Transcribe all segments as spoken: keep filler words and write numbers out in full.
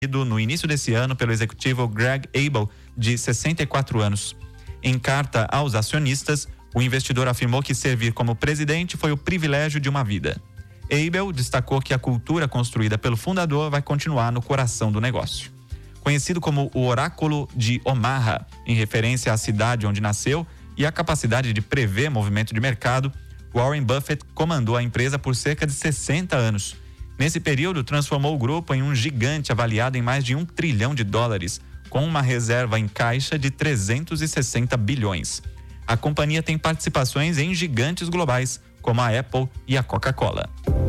no início desse ano pelo executivo Greg Abel, de sessenta e quatro anos. Em carta aos acionistas, o investidor afirmou que servir como presidente foi o privilégio de uma vida. Abel destacou que a cultura construída pelo fundador vai continuar no coração do negócio. Conhecido como o Oráculo de Omaha, em referência à cidade onde nasceu e à capacidade de prever movimento de mercado, Warren Buffett comandou a empresa por cerca de sessenta anos. Nesse período, transformou o grupo em um gigante avaliado em mais de um trilhão de dólares, com uma reserva em caixa de trezentos e sessenta bilhões. A companhia tem participações em gigantes globais, como a Apple e a Coca-Cola.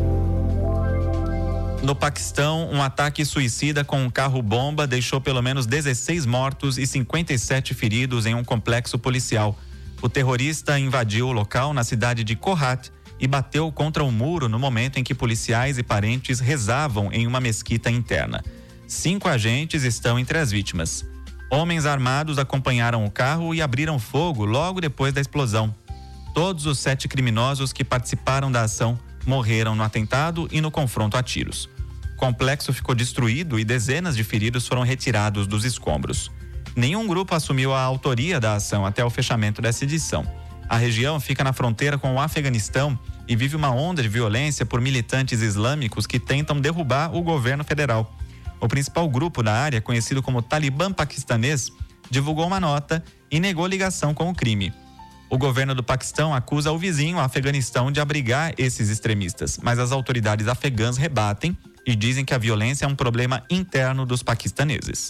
No Paquistão, um ataque suicida com um carro-bomba deixou pelo menos dezesseis mortos e cinquenta e sete feridos em um complexo policial. O terrorista invadiu o local na cidade de Kohat e bateu contra um muro no momento em que policiais e parentes rezavam em uma mesquita interna. Cinco agentes estão entre as vítimas. Homens armados acompanharam o carro e abriram fogo logo depois da explosão. Todos os sete criminosos que participaram da ação morreram no atentado e no confronto a tiros. O complexo ficou destruído e dezenas de feridos foram retirados dos escombros. Nenhum grupo assumiu a autoria da ação até o fechamento dessa edição. A região fica na fronteira com o Afeganistão e vive uma onda de violência por militantes islâmicos que tentam derrubar o governo federal. O principal grupo da área, conhecido como Talibã paquistanês, divulgou uma nota e negou ligação com o crime. O governo do Paquistão acusa o vizinho, o Afeganistão, de abrigar esses extremistas, mas as autoridades afegãs rebatem e dizem que a violência é um problema interno dos paquistaneses.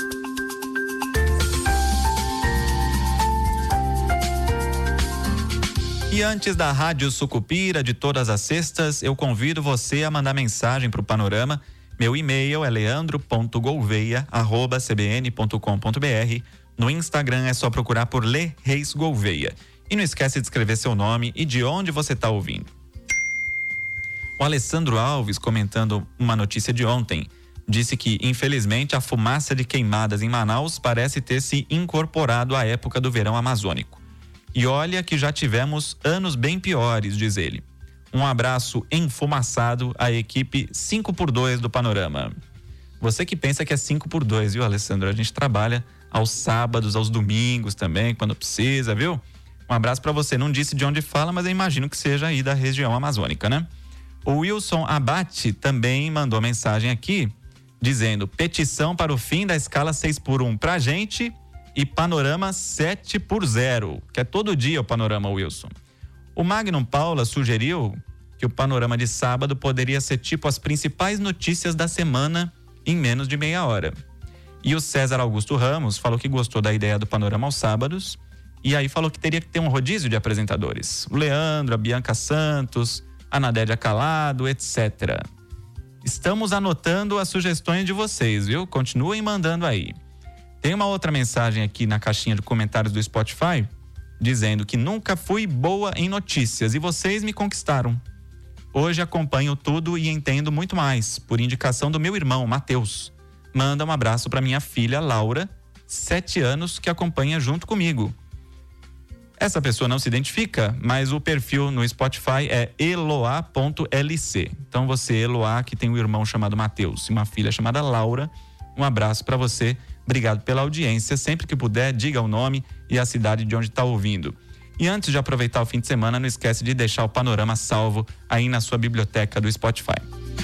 E antes da Rádio Sucupira de todas as sextas, eu convido você a mandar mensagem para o Panorama. Meu e-mail é leandro ponto gouveia arroba c b n ponto com ponto b r. No Instagram é só procurar por Lê Reis Gouveia. E não esquece de escrever seu nome e de onde você está ouvindo. O Alessandro Alves, comentando uma notícia de ontem, disse que, infelizmente, a fumaça de queimadas em Manaus parece ter se incorporado à época do verão amazônico. E olha que já tivemos anos bem piores, diz ele. Um abraço enfumaçado à equipe cinco por dois do Panorama. Você que pensa que é cinco por dois, viu, Alessandro? A gente trabalha aos sábados, aos domingos também, quando precisa, viu? Um abraço para você. Não disse de onde fala, mas eu imagino que seja aí da região amazônica, né? O Wilson Abate também mandou mensagem aqui, dizendo: petição para o fim da escala seis por um pra gente e Panorama sete por zero, que é todo dia o Panorama, Wilson. O Magnum Paula sugeriu que o Panorama de sábado poderia ser tipo as principais notícias da semana em menos de meia hora. E o César Augusto Ramos falou que gostou da ideia do Panorama aos sábados e aí falou que teria que ter um rodízio de apresentadores. O Leandro, a Bianca Santos, a Nadédia Calado, etcétera. Estamos anotando as sugestões de vocês, viu? Continuem mandando aí. Tem uma outra mensagem aqui na caixinha de comentários do Spotify, dizendo que nunca fui boa em notícias e vocês me conquistaram. Hoje acompanho tudo e entendo muito mais, por indicação do meu irmão, Matheus. Manda um abraço para minha filha, Laura, sete anos, que acompanha junto comigo. Essa pessoa não se identifica, mas o perfil no Spotify é eloá ponto l c. Então você, Eloá, que tem um irmão chamado Matheus e uma filha chamada Laura, um abraço para você. Obrigado pela audiência. Sempre que puder, diga o nome e a cidade de onde está ouvindo. E antes de aproveitar o fim de semana, não esquece de deixar o Panorama salvo aí na sua biblioteca do Spotify.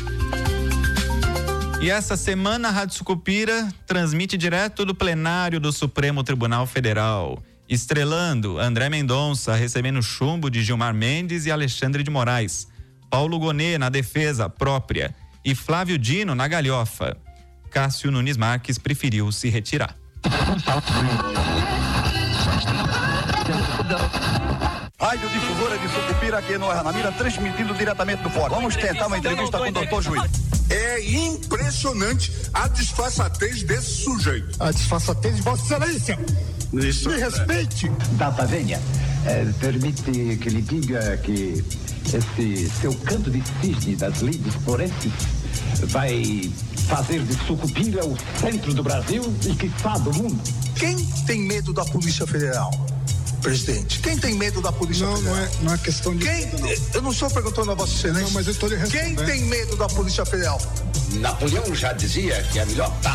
E essa semana a Rádio Sucupira transmite direto do plenário do Supremo Tribunal Federal, estrelando André Mendonça recebendo chumbo de Gilmar Mendes e Alexandre de Moraes, Paulo Gonet na defesa própria e Flávio Dino na galhofa. Cássio Nunes Marques preferiu se retirar. Rádio Difusora de Sucupira aqui no Arnamira, transmitindo diretamente do fórum. Vamos tentar uma entrevista com o doutor Juiz. É impressionante a disfarçatez desse sujeito. A disfarçatez de Vossa Excelência. Isso. Me respeite. Data Vênia, é, permite que lhe diga que esse seu canto de cisne das lides forenses vai fazer de Sucupira o centro do Brasil e quiçá do mundo. Quem tem medo da Polícia Federal, presidente? Quem tem medo da Polícia não, Federal? Não, é, não é questão de... Quem, não. Eu não estou perguntando a Vossa Excelência. Não, mas eu estou lhe respondendo. Quem tem medo da Polícia Federal? Napoleão já dizia que a melhor